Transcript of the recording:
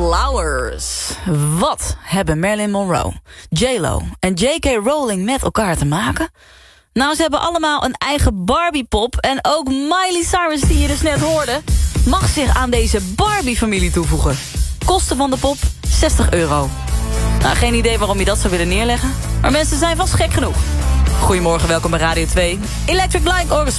Flowers. Wat hebben Marilyn Monroe, J.Lo en J.K. Rowling met elkaar te maken? Nou, ze hebben allemaal een eigen Barbie-pop. En ook Miley Cyrus, die je dus net hoorde, mag zich aan deze Barbie-familie toevoegen. Kosten van de pop, €60. Nou, geen idee waarom je dat zou willen neerleggen. Maar mensen zijn vast gek genoeg. Goedemorgen, welkom bij Radio 2. Electric Light Orchestra.